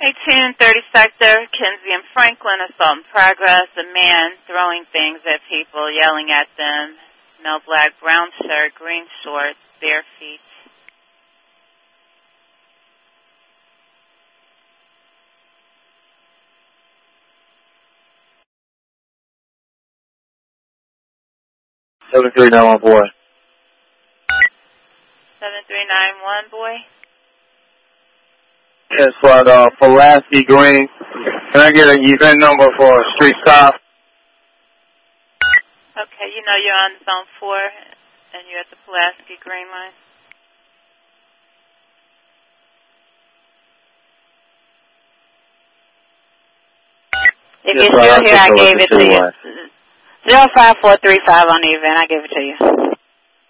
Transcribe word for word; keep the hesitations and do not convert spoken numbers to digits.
eighteen and thirty sector, Kinsey and Franklin, assault in progress. A man throwing things at people, yelling at them. No black, brown shirt, green shorts, bare feet. seven three nine one, boy. seven three nine one, boy. Yes, for uh, Pulaski Green. Can I get an event number for a street stop? Okay, you know you're on zone four and you're at the Pulaski Green line. If Yes, you're sir, still here, I gave it to you. one. zero five four three five on the event, I gave it to you.